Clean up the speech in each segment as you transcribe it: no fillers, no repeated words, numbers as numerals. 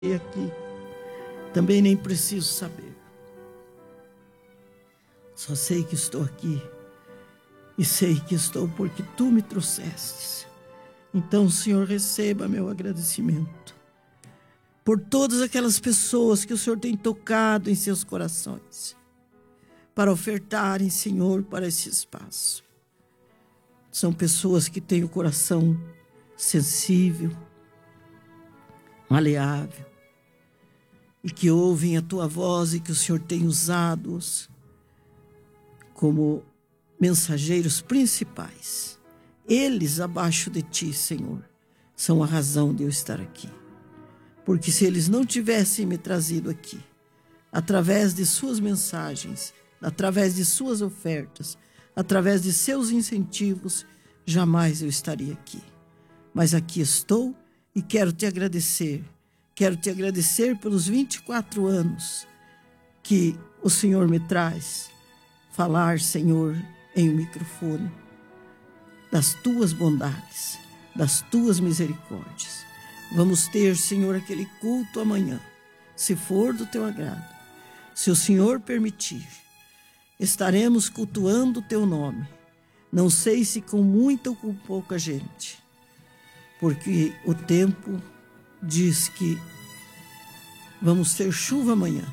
aqui, também nem preciso saber. Só sei que estou aqui e sei que estou porque tu me trouxestes. Então, Senhor, receba meu agradecimento por todas aquelas pessoas que o Senhor tem tocado em seus corações para ofertarem, Senhor, para esse espaço. São pessoas que têm o coração sensível, maleável, e que ouvem a tua voz e que o Senhor tem usado-os como mensageiros principais. Eles abaixo de ti, Senhor, são a razão de eu estar aqui. Porque se eles não tivessem me trazido aqui, através de suas mensagens, através de suas ofertas, através de seus incentivos, jamais eu estaria aqui. Mas aqui estou e quero te agradecer. Quero te agradecer pelos 24 anos que o Senhor me traz falar, Senhor, em um microfone, das tuas bondades, das tuas misericórdias. Vamos ter, Senhor, aquele culto amanhã, se for do teu agrado. Se o Senhor permitir, estaremos cultuando o teu nome. Não sei se com muita ou com pouca gente, porque o tempo diz que vamos ter chuva amanhã.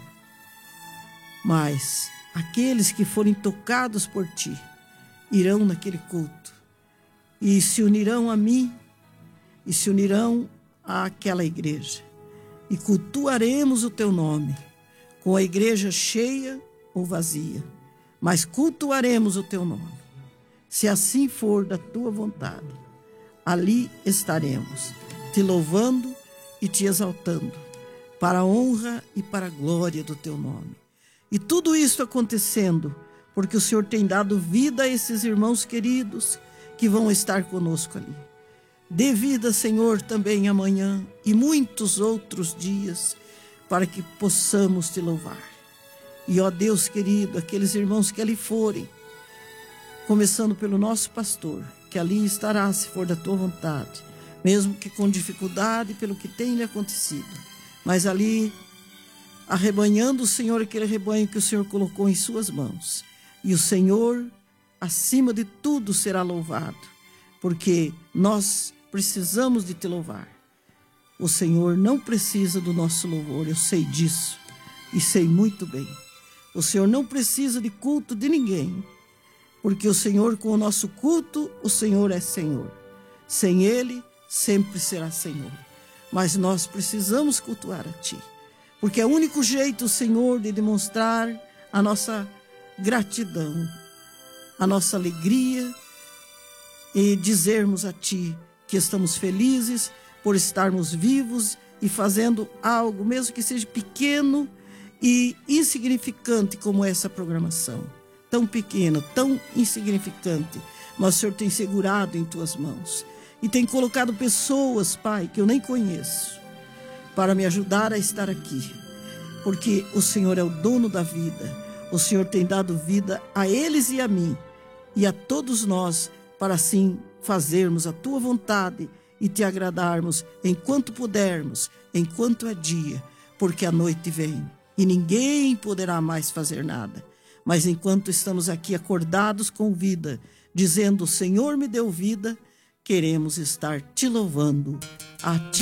Mas aqueles que forem tocados por ti irão naquele culto e se unirão a mim e se unirão àquela igreja. E cultuaremos o teu nome, com a igreja cheia ou vazia, mas cultuaremos o teu nome. Se assim for da tua vontade, ali estaremos, te louvando e te exaltando, para a honra e para a glória do teu nome. E tudo isso acontecendo, porque o Senhor tem dado vida a esses irmãos queridos que vão estar conosco ali. Dê vida, Senhor, também amanhã e muitos outros dias, para que possamos te louvar. E, ó Deus querido, aqueles irmãos que ali forem, começando pelo nosso pastor, que ali estará, se for da tua vontade, mesmo que com dificuldade pelo que tem lhe acontecido, mas ali arrebanhando o Senhor aquele rebanho que o Senhor colocou em suas mãos. E o Senhor, acima de tudo, será louvado, porque nós precisamos de te louvar. O Senhor não precisa do nosso louvor, eu sei disso e sei muito bem. O Senhor não precisa de culto de ninguém, porque o Senhor, com o nosso culto, o Senhor é Senhor. Sem Ele, sempre será Senhor. Mas nós precisamos cultuar a Ti, porque é o único jeito, Senhor, de demonstrar a nossa gratidão, a nossa alegria e dizermos a Ti que estamos felizes por estarmos vivos e fazendo algo, mesmo que seja pequeno e insignificante como essa programação. Tão pequena, tão insignificante, mas o Senhor tem segurado em tuas mãos e tem colocado pessoas, Pai, que eu nem conheço, para me ajudar a estar aqui, porque o Senhor é o dono da vida. O Senhor tem dado vida a eles e a mim e a todos nós, para assim fazermos a tua vontade e te agradarmos enquanto pudermos, enquanto é dia, porque a noite vem e ninguém poderá mais fazer nada. Mas enquanto estamos aqui acordados com vida, dizendo: o Senhor me deu vida, queremos estar te louvando a ti.